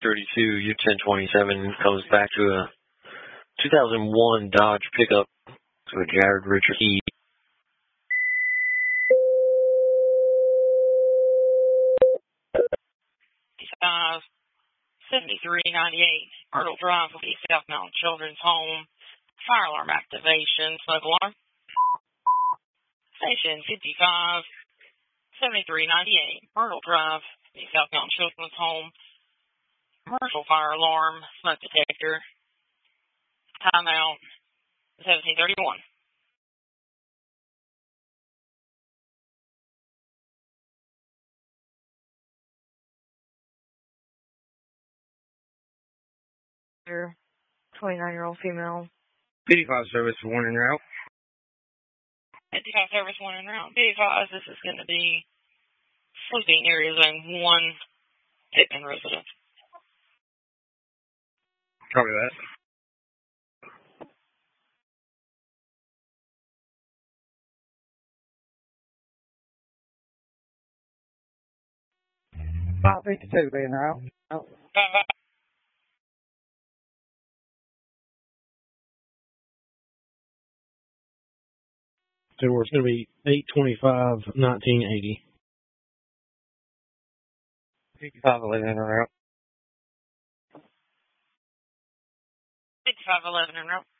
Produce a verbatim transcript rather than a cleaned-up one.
thirty-two U ten twenty-seven comes back to a two thousand one Dodge pickup to a Jared Richard Key. Five seventy-three ninety-eight Myrtle Drive will be South Mountain Children's Home. Fire alarm activation. Smoke alarm. Station fifty-five seventy-three ninety-eight Myrtle Drive, the South Mountain Children's Home. Commercial fire alarm. Smoke detector. Timeout. seventeen thirty-one. twenty-nine-year-old female. fifty-five service, one en route. fifty-five service, one en route. fifty-five, this is going to be sleeping area zone one, Pittman residence. Copy that. five fifty-two being route. Oh. So it's going to be eight twenty-five nineteen eighty. fifty-five eleven en route. fifty-five eleven en route.